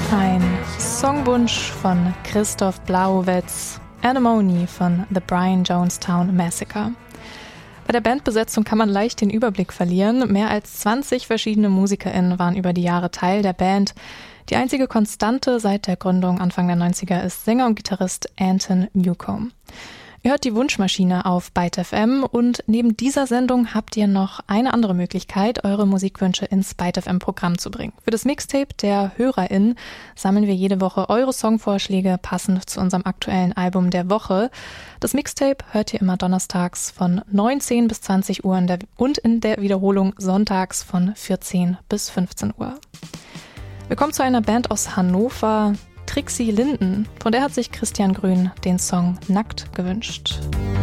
Ein Songwunsch von Christoph Blauwetz, Anemone von The Brian Jonestown Massacre. Bei der Bandbesetzung kann man leicht den Überblick verlieren. Mehr als 20 verschiedene MusikerInnen waren über die Jahre Teil der Band. Die einzige Konstante seit der Gründung Anfang der 90er ist Sänger und Gitarrist Anton Newcombe. Ihr hört die Wunschmaschine auf Byte FM und neben dieser Sendung habt ihr noch eine andere Möglichkeit, eure Musikwünsche ins Byte FM Programm zu bringen. Für das Mixtape der HörerInnen sammeln wir jede Woche eure Songvorschläge passend zu unserem aktuellen Album der Woche. Das Mixtape hört ihr immer donnerstags von 19 bis 20 Uhr und in der Wiederholung sonntags von 14 bis 15 Uhr. Wir kommen zu einer Band aus Hannover, Trixie Linden. Von der hat sich Christian Grün den Song Nackt gewünscht.